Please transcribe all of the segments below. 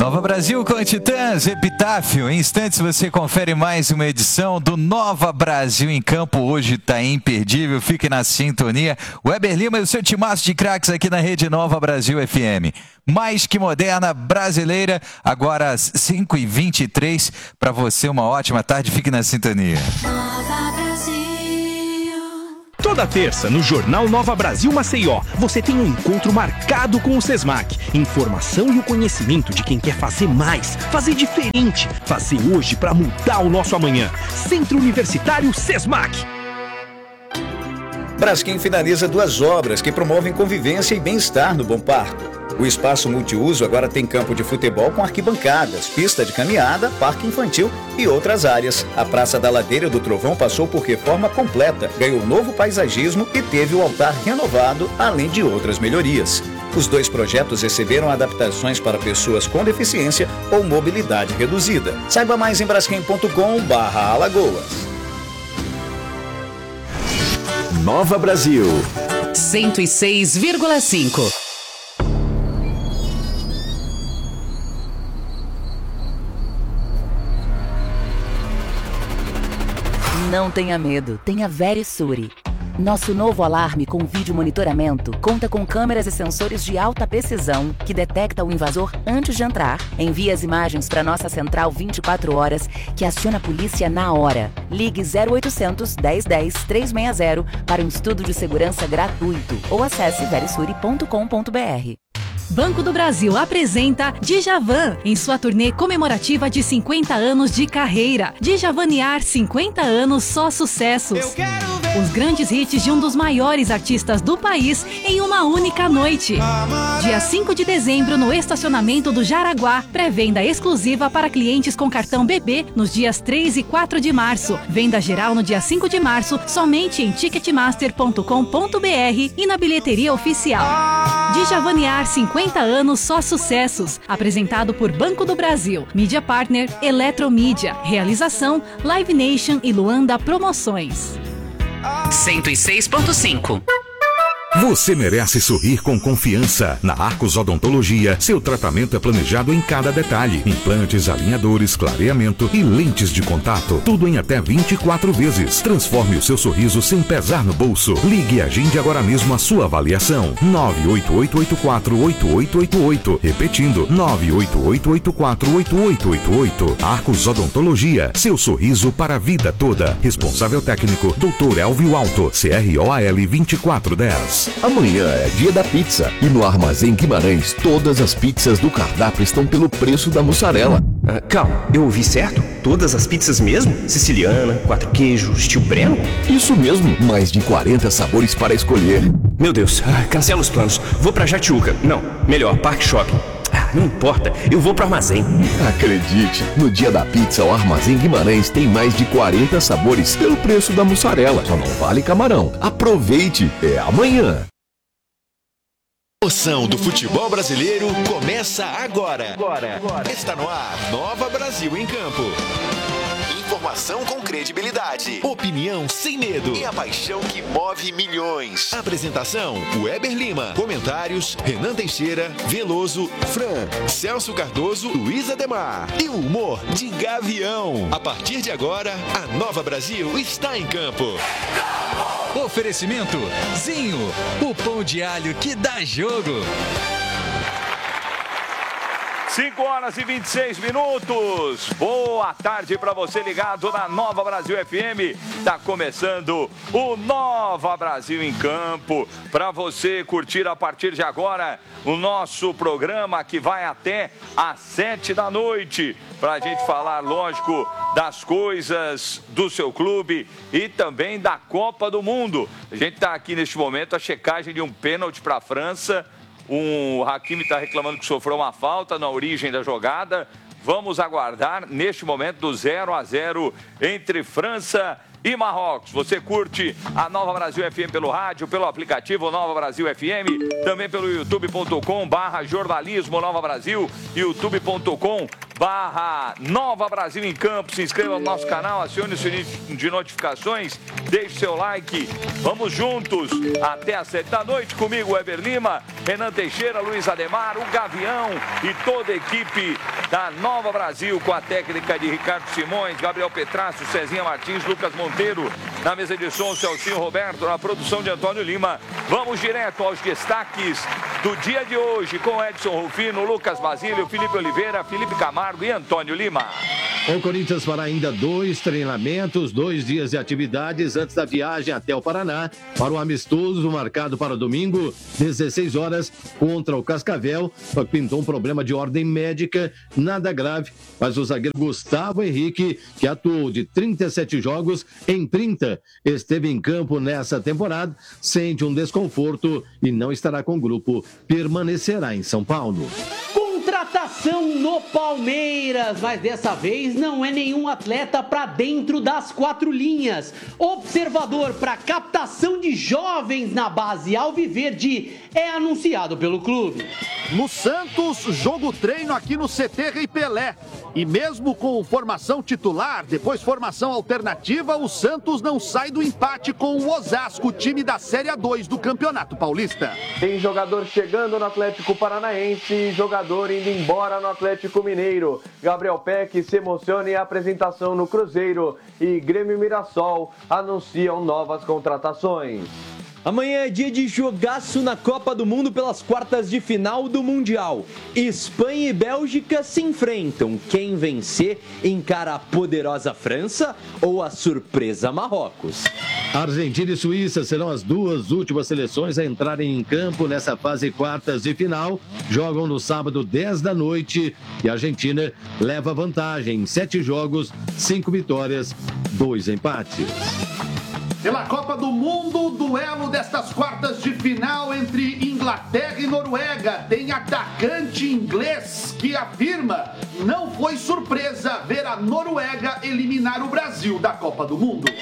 Nova Brasil com Titãs, Epitáfio. Em instantes você confere mais uma edição do Nova Brasil em Campo. Hoje tá imperdível, fique na sintonia. Weber Lima e o seu timaço de craques aqui na Rede Nova Brasil FM. Mais que moderna, brasileira, agora às 5h23. Para você uma ótima tarde, fique na sintonia. Nova Brasil. Toda terça, no Jornal Nova Brasil Maceió, você tem um encontro marcado com o Sesmac. Informação e o conhecimento de quem quer fazer mais, fazer diferente, fazer hoje para mudar o nosso amanhã. Centro Universitário Sesmac. Braskem finaliza 2 obras que promovem convivência e bem-estar no Bom Parto. O espaço multiuso agora tem campo de futebol com arquibancadas, pista de caminhada, parque infantil e outras áreas. A Praça da Ladeira do Trovão passou por reforma completa, ganhou novo paisagismo e teve o altar renovado, além de outras melhorias. Os 2 projetos receberam adaptações para pessoas com deficiência ou mobilidade reduzida. Saiba mais em braskem.com/Alagoas. Nova Brasil 106,5. Não tenha medo, tenha Verisure. Nosso novo alarme com vídeo monitoramento conta com câmeras e sensores de alta precisão que detecta o invasor antes de entrar, envia as imagens para nossa central 24 horas que aciona a polícia na hora. Ligue 0800 1010 360 para um estudo de segurança gratuito ou acesse verisure.com.br. Banco do Brasil apresenta Djavan em sua turnê comemorativa de 50 anos de carreira. Djavanear 50 anos, só sucessos. Os grandes hits de um dos maiores artistas do país em uma única noite. Dia 5 de dezembro no estacionamento do Jaraguá. Pré-venda exclusiva para clientes com cartão BB nos dias 3 e 4 de março. Venda geral no dia 5 de março somente em ticketmaster.com.br e na bilheteria oficial. Djavanear 50 anos, só sucessos. Apresentado por Banco do Brasil, Mídia Partner, Eletromídia. Realização, Live Nation e Luanda Promoções. 106,5. Você merece sorrir com confiança. Na Arcos Odontologia, seu tratamento é planejado em cada detalhe. Implantes, alinhadores, clareamento e lentes de contato. Tudo em até 24 vezes. Transforme o seu sorriso sem pesar no bolso. Ligue e agende agora mesmo a sua avaliação. 988848888. Repetindo, 988848888. Arcos Odontologia, seu sorriso para a vida toda. Responsável técnico, Dr. Elvio Alto, CROAL 2410. Amanhã é dia da pizza e no Armazém Guimarães todas as pizzas do cardápio estão pelo preço da mussarela. Calma, eu ouvi certo? Todas as pizzas mesmo? Siciliana, 4 queijos, tio Breno? Isso mesmo, mais de 40 sabores para escolher. Meu Deus, cancela os planos. Vou pra Jatiuca. Não, melhor, Parque Shopping. Não importa, eu vou pro Armazém. Acredite, no dia da pizza o Armazém Guimarães tem mais de 40 sabores pelo preço da mussarela. Só não vale camarão. Aproveite, é amanhã. A emoção do futebol brasileiro começa agora. Está no ar, Nova Brasil em Campo. Informação com credibilidade, opinião sem medo e a paixão que move milhões. Apresentação, Weber Lima. Comentários, Renan Teixeira, Veloso, Fran, Celso Cardoso, Luiz Ademar. E o humor de Gavião. A partir de agora, a Nova Brasil está em campo. Oferecimento Zinho, o pão de alho que dá jogo. 5h26. Boa tarde para você ligado na Nova Brasil FM. Tá começando o Nova Brasil em Campo. Para você curtir a partir de agora o nosso programa que vai até às 7 da noite. Para a gente falar, lógico, das coisas do seu clube e também da Copa do Mundo. A gente está aqui neste momento a checagem de um pênalti para a França. O Hakimi está reclamando que sofreu uma falta na origem da jogada. Vamos aguardar neste momento do 0-0 entre França e Marrocos. Você curte a Nova Brasil FM pelo rádio, pelo aplicativo Nova Brasil FM, também pelo youtube.com/jornalismo Nova Brasil, youtube.com/Nova Nova Brasil em Campo. Se inscreva no nosso canal, acione o sininho de notificações, deixe seu like. Vamos juntos até às 7 da noite comigo, Weber Lima, Renan Teixeira, Luiz Ademar, o Gavião e toda a equipe da Nova Brasil, com a técnica de Ricardo Simões, Gabriel Petrácio, Cezinha Martins, Lucas Monteiro, na mesa de som, Celcinho Roberto, na produção de Antônio Lima. Vamos direto aos destaques do dia de hoje com Edson Rufino, Lucas Basílio, Felipe Oliveira, Felipe Camargo e Antônio Lima. O Corinthians fará ainda 2 treinamentos, 2 dias de atividades antes da viagem até o Paraná para o amistoso marcado para domingo, 16 horas, contra o Cascavel. Pintou um problema de ordem médica, nada grave, mas o zagueiro Gustavo Henrique, que atuou de 37 jogos em 30, esteve em campo nessa temporada, sente um desconforto e não estará com o grupo, permanecerá em São Paulo. Contratação no Palmeiras, mas dessa vez não é nenhum atleta para dentro das 4 linhas. Observador para captação de jovens na base alviverde é anunciado pelo clube. No Santos, jogo treino aqui no CT Rei Pelé. E mesmo com formação titular, depois formação alternativa, o Santos não sai do empate com o Osasco, time da Série A2 do Campeonato Paulista. Tem jogador chegando no Atlético Paranaense e jogador indo embora no Atlético Mineiro. Gabriel Peck se emociona em apresentação no Cruzeiro e Grêmio e Mirassol anunciam novas contratações. Amanhã é dia de jogaço na Copa do Mundo pelas quartas de final do Mundial. Espanha e Bélgica se enfrentam. Quem vencer encara a poderosa França ou a surpresa Marrocos. Argentina e Suíça serão as 2 últimas seleções a entrarem em campo nessa fase quartas de final. Jogam no sábado, 10 da noite. E a Argentina leva vantagem em 7 jogos, 5 vitórias, 2 empates. Pela Copa do Mundo, duelo destas quartas de final entre Inglaterra e Noruega. Tem atacante inglês que afirma: não foi surpresa ver a Noruega eliminar o Brasil da Copa do Mundo.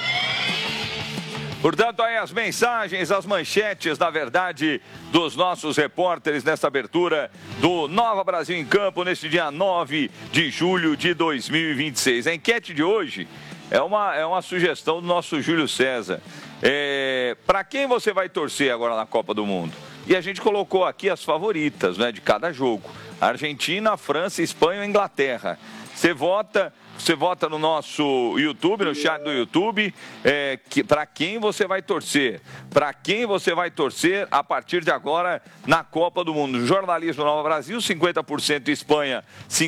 Portanto, aí as mensagens, as manchetes, na verdade, dos nossos repórteres nesta abertura do Nova Brasil em Campo, neste dia 9 de julho de 2026. A enquete de hoje é uma sugestão do nosso Júlio César. Para quem você vai torcer agora na Copa do Mundo? E a gente colocou aqui as favoritas, né, de cada jogo. Argentina, França, Espanha e Inglaterra. Você vota no nosso YouTube, no chat do YouTube, para quem você vai torcer. Para quem você vai torcer a partir de agora na Copa do Mundo. Jornalismo Nova Brasil, 50% Espanha,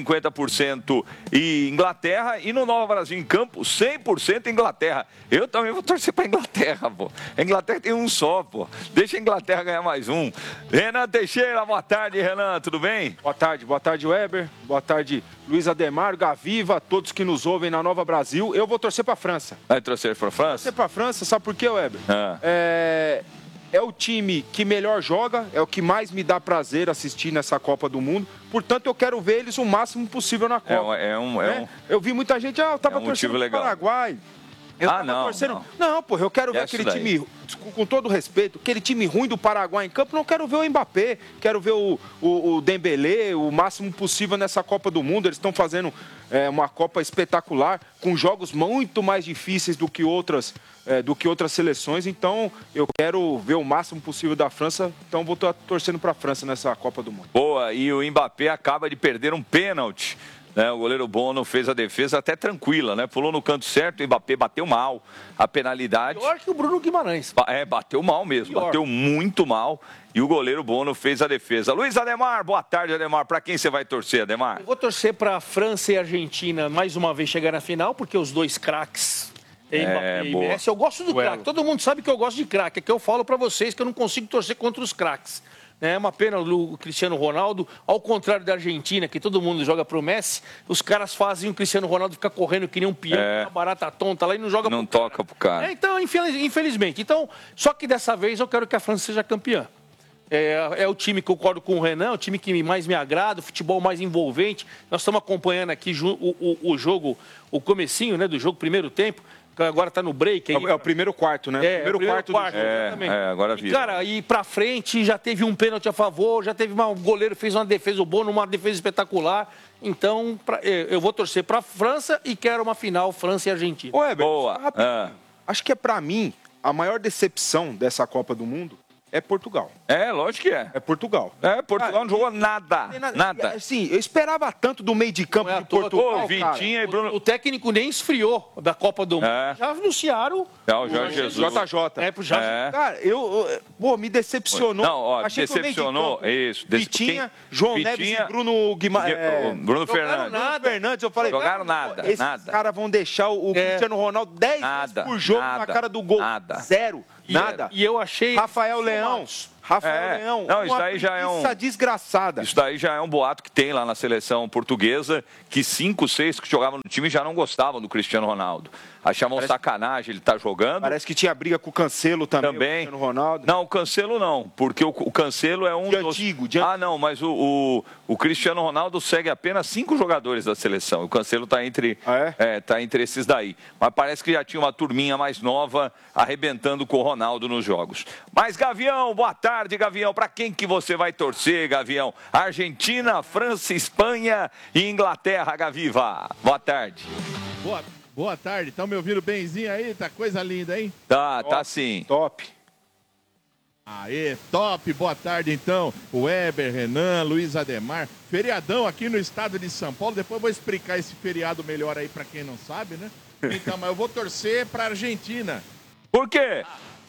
50% e Inglaterra. E no Nova Brasil em Campo, 100% Inglaterra. Eu também vou torcer para a Inglaterra, pô. A Inglaterra tem um só, pô. Deixa a Inglaterra ganhar mais um. Renan Teixeira, boa tarde, Renan, tudo bem? Boa tarde, Weber. Boa tarde, Luiz Ademar, Gaviva, todos que nos ouvem na Nova Brasil. Eu vou torcer para a França. Vai torcer para a França? Torcer para a França, sabe por quê, Weber? É o time que melhor joga, é o que mais me dá prazer assistir nessa Copa do Mundo. Portanto, eu quero ver eles o máximo possível na Copa. Eu vi muita gente, eu tava torcendo pro Paraguai. Não, pô, eu quero ver aquele time, com todo respeito, aquele time ruim do Paraguai em campo. Não quero ver o Mbappé, quero ver o Dembélé, o máximo possível nessa Copa do Mundo. Eles estão fazendo uma Copa espetacular, com jogos muito mais difíceis do que outras seleções. Então, eu quero ver o máximo possível da França. Então, vou estar torcendo para a França nessa Copa do Mundo. Boa, e o Mbappé acaba de perder um pênalti. O goleiro Bono fez a defesa até tranquila, né? Pulou no canto certo, o Mbappé bateu mal a penalidade. Pior que o Bruno Guimarães. Bateu mal mesmo, bateu muito mal. E o goleiro Bono fez a defesa. Luiz Ademar, boa tarde, Ademar. Para quem você vai torcer, Ademar? Eu vou torcer para a França e a Argentina mais uma vez chegar na final, porque os dois craques, Mbappé e Messi, eu gosto do craque. Todo mundo sabe que eu gosto de craque. É que eu falo para vocês que eu não consigo torcer contra os craques. É uma pena o Cristiano Ronaldo, ao contrário da Argentina, que todo mundo joga pro Messi, os caras fazem o Cristiano Ronaldo ficar correndo que nem um peão, uma barata tonta lá e não joga não pro toca pro cara. Então, infelizmente. Então, só que dessa vez eu quero que a França seja campeã. É o time que eu concordo com o Renan, o time que mais me agrada, o futebol mais envolvente. Nós estamos acompanhando aqui o jogo, o comecinho, né, do jogo, primeiro tempo. agora tá no break. Aí. É o primeiro quarto, né? Primeiro quarto. Exatamente. Agora vira. Cara, aí pra frente já teve um pênalti a favor, já teve o goleiro fez uma defesa boa, uma defesa espetacular. Então, eu vou torcer pra França e quero uma final França e Argentina. Ô, Heber, acho que pra mim, a maior decepção dessa Copa do Mundo é Portugal. Lógico que é. É Portugal. Portugal não jogou nada. Nada. Sim, eu esperava tanto do meio de campo de Portugal. Vitinha e Bruno. O técnico nem esfriou da Copa do Mundo. Já anunciaram. O Jorge Jesus. JJ. Pro Jorge. Cara, me decepcionou. Não, achei decepcionou. Que Isso. Vitinha, João Neves e Bruno Guimarães. Bruno Fernandes. Fernandes, eu falei. Jogaram nada. Esses caras vão deixar o Cristiano Ronaldo 10 vezes por jogo na cara do gol. Zero. Nada. E eu achei... Rafael Leão. Não, isso daí já é desgraçada. Isso daí já é um boato que tem lá na seleção portuguesa, que 5, 6 que jogavam no time já não gostavam do Cristiano Ronaldo. Achavam sacanagem ele estar jogando. Parece que tinha briga com o Cancelo também. O Cristiano Ronaldo. Não, o Cancelo não, porque o Cancelo é um antigo. Não, mas o Cristiano Ronaldo segue apenas 5 jogadores da seleção. O Cancelo está entre, tá entre esses daí. Mas parece que já tinha uma turminha mais nova arrebentando com o Ronaldo nos jogos. Mas, Gavião, boa tarde, Gavião. Para quem que você vai torcer, Gavião? Argentina, França, Espanha e Inglaterra, Gaviva. Boa tarde. Boa tarde, estão me ouvindo benzinho aí? Tá coisa linda, hein? Tá sim. Top. Aê, top, boa tarde então. O Weber, Renan, Luiz Ademar. Feriadão aqui no estado de São Paulo. Depois eu vou explicar esse feriado melhor aí pra quem não sabe, né? Então, mas eu vou torcer pra Argentina. Por quê?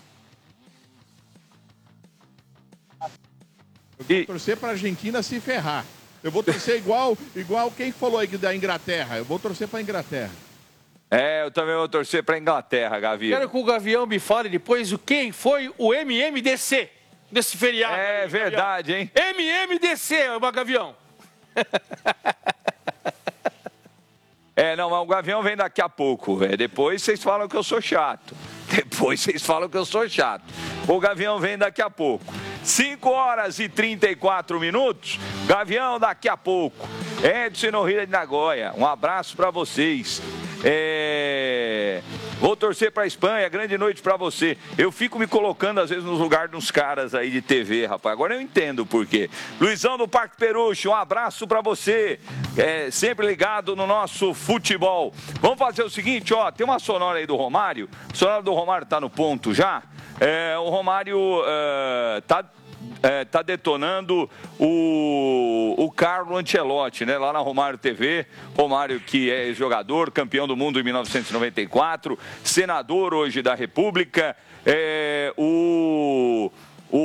Eu vou torcer pra Argentina se ferrar. Eu vou torcer igual quem falou aí da Inglaterra. Eu vou torcer pra Inglaterra. Eu também vou torcer pra Inglaterra, Gavião. Quero que o Gavião me fale depois quem foi o MMDC desse feriado. É verdade, hein? MMDC, Gavião. Não, mas o Gavião vem daqui a pouco, velho. Depois vocês falam que eu sou chato. O Gavião vem daqui a pouco. 5h34. Gavião daqui a pouco. Edson Norrida de Nagoya. Um abraço pra vocês. Vou torcer pra Espanha, grande noite pra você. Eu fico me colocando às vezes nos lugares dos caras aí de TV, rapaz. Agora eu entendo por quê. Luizão do Parque Peruche, um abraço pra você. Sempre ligado no nosso futebol. Vamos fazer o seguinte, tem uma sonora aí do Romário. A sonora do Romário tá no ponto já. O Romário tá detonando o Carlo Ancelotti, né? Lá na Romário TV. Romário, que é jogador, campeão do mundo em 1994, senador hoje da República. O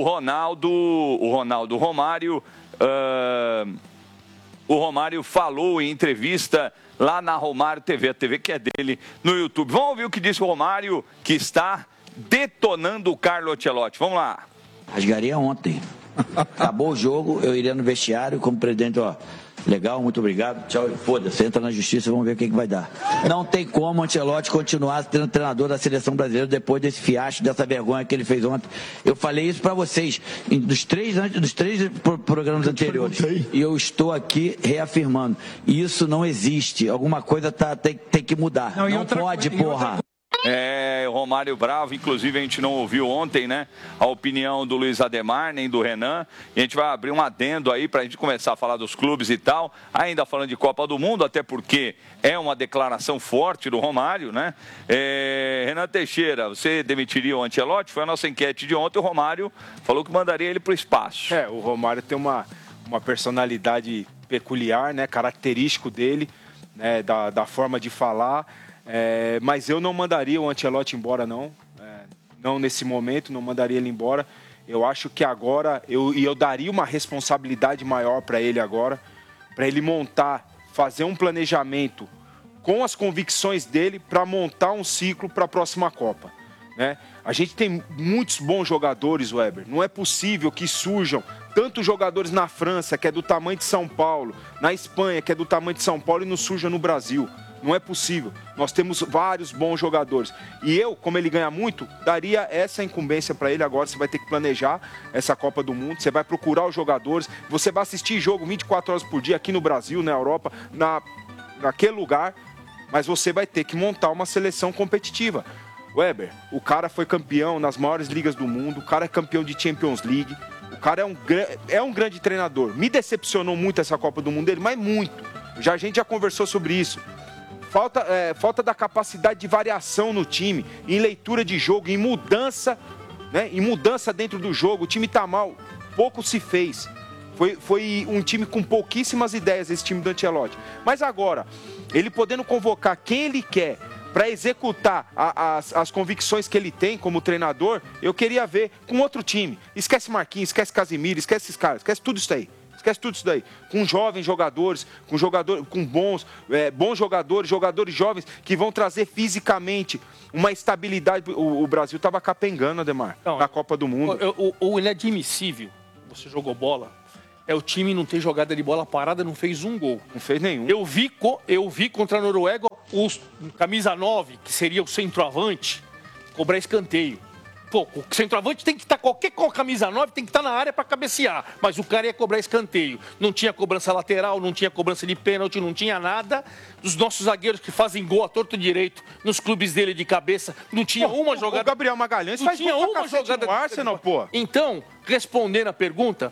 Romário falou em entrevista lá na Romário TV, a TV que é dele, no YouTube. Vamos ouvir o que disse o Romário, que está detonando o Carlo Ancelotti. Vamos lá. Rasgaria ontem. Acabou o jogo, eu iria no vestiário como presidente, legal, muito obrigado, tchau, foda-se, entra na justiça, vamos ver o que vai dar. Não tem como o Ancelotti continuar sendo treinador da seleção brasileira depois desse fiasco, dessa vergonha que ele fez ontem. Eu falei isso pra vocês dos três programas anteriores. E eu estou aqui reafirmando. Isso não existe. Alguma coisa tem que mudar. Não pode, porra. O Romário bravo, inclusive a gente não ouviu ontem, né, a opinião do Luiz Ademar, nem do Renan, e a gente vai abrir um adendo aí pra gente começar a falar dos clubes e tal, ainda falando de Copa do Mundo, até porque é uma declaração forte do Romário, né. Renan Teixeira, você demitiria o Ancelotti? Foi a nossa enquete de ontem, o Romário falou que mandaria ele pro espaço. O Romário tem uma personalidade peculiar, né, característico dele, né, da forma de falar. Mas eu não mandaria o Ancelotti embora, não. Não nesse momento, não mandaria ele embora. Eu acho que agora, eu daria uma responsabilidade maior para ele agora, para ele fazer um planejamento com as convicções dele para montar um ciclo para a próxima Copa, né? A gente tem muitos bons jogadores, Weber. Não é possível que surjam tantos jogadores na França, que é do tamanho de São Paulo, na Espanha, que é do tamanho de São Paulo, e não surja no Brasil. Não é possível. Nós temos vários bons jogadores. E eu, como ele ganha muito, daria essa incumbência para ele agora. Você vai ter que planejar essa Copa do Mundo, você vai procurar os jogadores, você vai assistir jogo 24 horas por dia aqui no Brasil, na Europa, naquele lugar. mas você vai ter que montar uma seleção competitiva. Weber, o cara foi campeão nas maiores ligas do mundo, o cara é campeão de Champions League, o cara é um grande treinador. Me decepcionou muito essa Copa do Mundo dele, mas muito. A gente já conversou sobre isso. Falta da capacidade de variação no time, em leitura de jogo, em mudança, né? Em mudança dentro do jogo. O time tá mal, pouco se fez. Foi um time com pouquíssimas ideias, esse time do Ancelotti. Mas agora, ele podendo convocar quem ele quer para executar as convicções que ele tem como treinador, eu queria ver com outro time. Esquece Marquinhos, esquece Casemiro, esquece esses caras, esquece tudo isso aí. Esquece tudo isso daí. Com jovens jogadores, com bons jogadores jovens que vão trazer fisicamente uma estabilidade. O Brasil estava capengando, Ademar, na Copa do Mundo. O inadmissível, você jogou bola, é o time não ter jogada de bola parada, não fez um gol. Não fez nenhum. Eu vi contra a Noruega o camisa 9, que seria o centroavante, cobrar escanteio. Pô, o centroavante tem que estar, qualquer camisa 9 tem que estar na área para cabecear. Mas o cara ia cobrar escanteio. Não tinha cobrança lateral, não tinha cobrança de pênalti, não tinha nada. Os nossos zagueiros que fazem gol a torto direito nos clubes dele de cabeça, não tinha uma jogada. O Gabriel Magalhães não faz tinha uma jogada no Arsenal, pô. Então, respondendo a pergunta,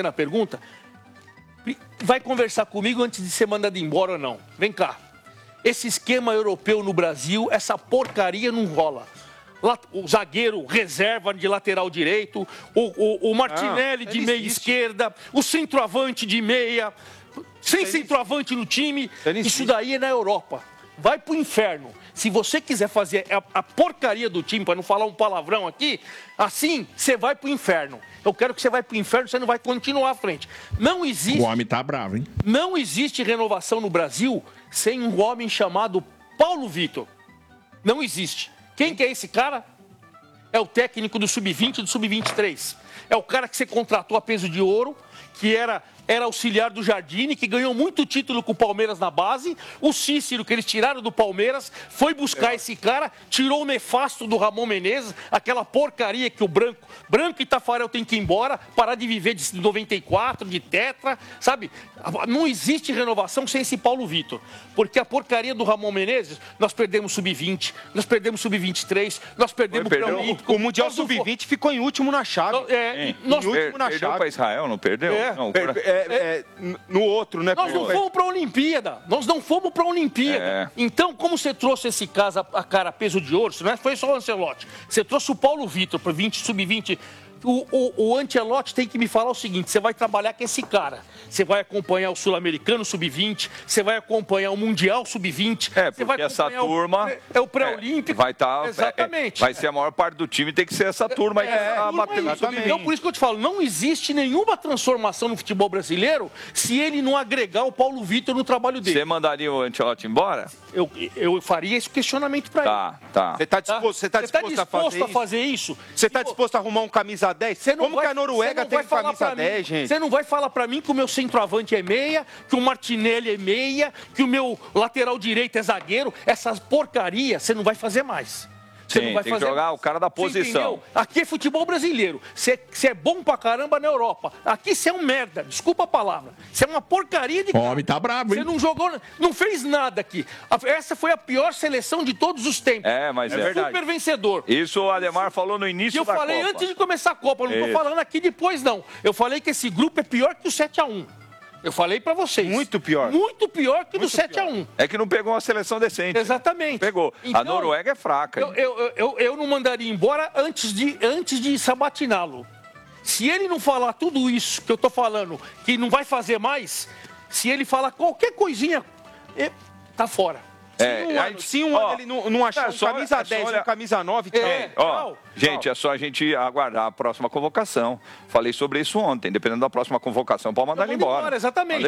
vai conversar comigo antes de ser mandado embora ou não. Vem cá. Esse esquema europeu no Brasil, essa porcaria não rola. O zagueiro reserva de lateral direito, o Martinelli de meia esquerda, o centroavante de meia, sem centroavante no time, isso daí é na Europa. Vai pro inferno. Se você quiser fazer a porcaria do time, para não falar um palavrão aqui, assim, você vai pro inferno. Eu quero que você vá pro inferno, você não vai continuar à frente. Não existe... O homem tá bravo, hein? Não existe renovação no Brasil sem um homem chamado Paulo Vitor. Não existe. Quem que é esse cara? É o técnico do Sub-20 e do Sub-23. É o cara que você contratou a peso de ouro, que era auxiliar do Jardine, que ganhou muito título com o Palmeiras na base. O Cícero, que eles tiraram do Palmeiras, foi buscar esse cara, tirou o nefasto do Ramon Menezes, aquela porcaria que o Branco e Tafarel tem que ir embora, parar de viver de 94, de tetra, sabe? Não existe renovação sem esse Paulo Vitor. Porque a porcaria do Ramon Menezes, nós perdemos Sub-20, nós perdemos Sub-23, nós perdemos o Pré-Olímpico. O Mundial Sub-20 ficou em último na chave. Perdeu para Israel, não perdeu? Não, no outro, né? Nós não fomos para a Olimpíada. Então, como você trouxe esse caso, a cara peso de ouro, não foi só o Ancelotti, você trouxe o Paulo Vitor para Sub-20. O Ancelotti tem que me falar o seguinte: você vai trabalhar com esse cara, você vai acompanhar o Sul-Americano Sub-20, você vai acompanhar o Mundial Sub-20, você vai acompanhar essa turma o Pré-Olímpico. Vai estar. Exatamente. Vai ser a maior parte do time, tem que ser essa turma aí. Então, por isso que eu te falo, não existe nenhuma transformação no futebol brasileiro se ele não agregar o Paulo Vitor no trabalho dele. Você mandaria o Ancelotti embora? Eu faria esse questionamento para ele. Tá. Você está disposto a fazer isso? Você está disposto a arrumar um camisa 10? Como que a Noruega tem camisa 10, gente? Você não vai falar pra mim que o meu centroavante é meia, que o Martinelli é meia, que o meu lateral direito é zagueiro. Essas porcarias você não vai fazer mais. Você não vai tem que jogar o cara da posição. Aqui é futebol brasileiro. Você é bom pra caramba na Europa. Aqui você é um merda. Desculpa a palavra. Você é uma porcaria de cara. O homem tá bravo, hein? Você não jogou, não fez nada aqui. Essa foi a pior seleção de todos os tempos. Mas é verdade. Super vencedor. Isso o Ademar falou no início da Copa. Eu falei antes de começar a Copa. Eu não tô falando aqui depois, não. Eu falei que esse grupo é pior que o 7-1. Eu falei pra vocês. Muito pior. Muito pior que do 7-1. É que não pegou uma seleção decente. Exatamente. Pegou. Então, a Noruega é fraca. Eu não mandaria embora antes de sabatiná-lo. Se ele não falar tudo isso que eu tô falando, que não vai fazer mais, se ele falar qualquer coisinha, tá fora. Se um ano ele não achar camisa 10 ou camisa 9, gente, é só a gente aguardar a próxima convocação. Falei sobre isso ontem. Dependendo da próxima convocação, pode mandar ele embora. Exatamente.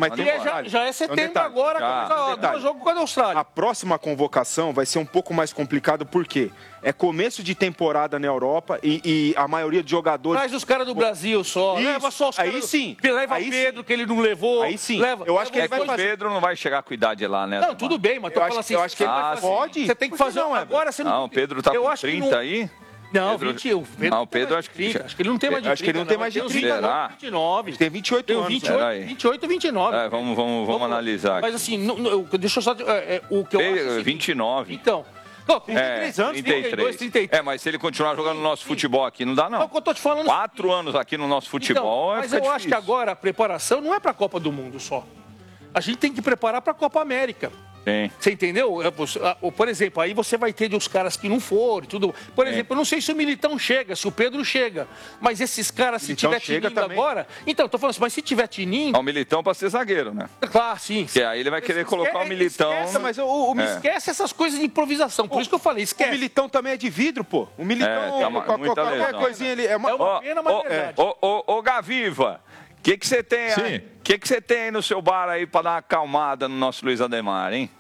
Já é setembro agora, começa o jogo com a Austrália. A próxima convocação vai ser um pouco mais complicado, por quê? É começo de temporada na Europa e a maioria de jogadores... Traz os caras do Brasil só. Isso. Leva só os caras. Aí sim. Leva o Pedro, que ele não levou. Aí sim. Eu acho que ele vai fazer. O Pedro não vai chegar com idade lá, né? Não, tudo bem, mas tô falando assim... Eu acho que ele vai fazer. Você tem que fazer... Agora você não... o Pedro tá com 30 aí... Não, 20. O Pedro acho que... Acho que ele não tem mais de 30. Acho que ele não tem mais de 30. Será? 29. Tem 28 anos. 28 e 29. Vamos analisar. Mas assim, deixa eu só... o que eu acho 29. Então... 33 anos, 32, 33. Mas se ele continuar jogando no nosso futebol aqui, não dá, não. É o que eu tô te falando. 4 anos aqui no nosso futebol mas eu acho que agora a preparação não é para a Copa do Mundo só. A gente tem que preparar para a Copa América. Sim. Você entendeu? Por exemplo, aí você vai ter os caras que não foram, tudo. Por exemplo, eu não sei se o Militão chega, se o Pedro chega. Mas esses caras, se tiver tinindo agora... Então, eu tô falando assim, mas se tiver tinindo... O Militão para ser zagueiro, né? Claro, sim. Que aí ele vai querer colocar o Militão... Mas esquece essas coisas de improvisação. Por isso que eu falei, esquece. O Militão também é de vidro, pô. O Militão, qualquer coisinha ali... É uma pena, mas é verdade. Ô, Gaviva... O que você tem aí? Que você tem aí no seu bar aí para dar uma acalmada no nosso Luiz Ademar, hein?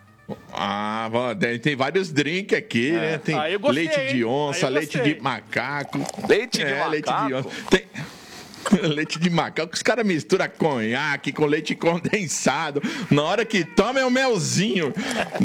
Tem vários drinks aqui, né? Tem leite de onça, leite de macaco. Leite de macaco? Leite de onça. Tem leite de macaco. Os caras misturam conhaque com leite condensado. Na hora que toma é o melzinho.